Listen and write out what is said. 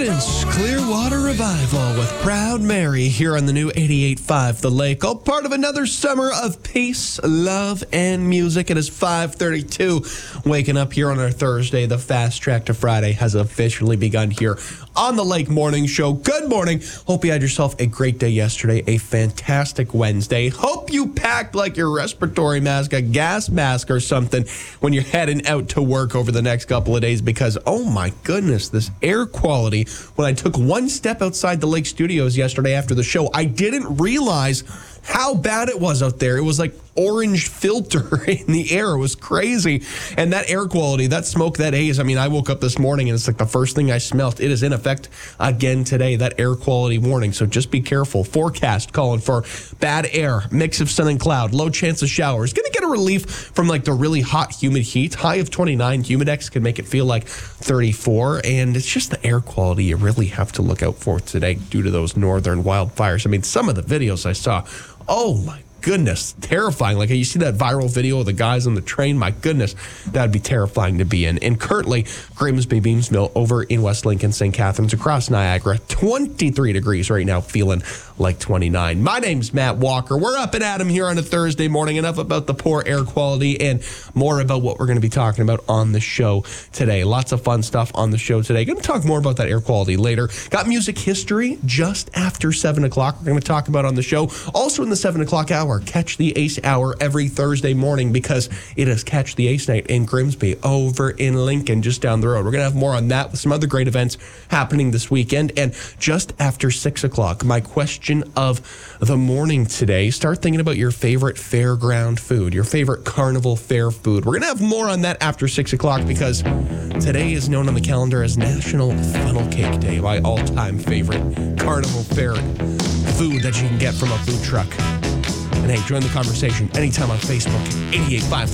Providence Clearwater Revival with Proud Mary here on the new 88.5 The Lake. All part of another summer of peace, love, and music. It is 5:32. Waking up here on our Thursday. The fast track to Friday has officially begun here on the Lake Morning Show. Good morning. Hope you had yourself a great day yesterday. A fantastic Wednesday. Hope you packed like your respiratory mask, a gas mask or something when you're heading out to work over the next couple of days because, oh my goodness, this air quality. When I took one step outside the Lake Studios yesterday after the show, I didn't realize how bad it was out there. It was like orange filter in the air. It was crazy. And that air quality, that smoke, that haze, I mean, I woke up this morning and it's like the first thing I smelled. It is in effect again today, that air quality warning. So just be careful. Forecast calling for bad air, mix of sun and cloud, low chance of showers. Going to get a relief from like the really hot, humid heat. High of 29. Humidex can make it feel like 34. And it's just the air quality you really have to look out for today due to those northern wildfires. I mean, some of the videos I saw, oh my goodness, terrifying. Like you see that viral video of the guys on the train, my goodness, that'd be terrifying to be in. And currently, Grimsby Beamsville over in West Lincoln, St. Catharines, across Niagara, 23 degrees right now, feeling like 29. My name's Matt Walker. We're up and at 'em here on a Thursday morning. Enough about the poor air quality and more about what we're going to be talking about on the show today. Lots of fun stuff on the show today. Going to talk more about that air quality later. Got music history just after 7 o'clock. We're going to talk about on the show. Also in the 7 o'clock hour, Catch the Ace Hour every Thursday morning because it is Catch the Ace Night in Grimsby over in Lincoln, just down the road. We're going to have more on that with some other great events happening this weekend. And just after 6 o'clock, my question of the morning today, start thinking about your favorite fairground food, your favorite carnival fair food. We're going to have more on that after 6 o'clock because today is known on the calendar as National Funnel Cake Day, my all-time favorite carnival fair food that you can get from a food truck. And hey, join the conversation anytime on Facebook, 88.5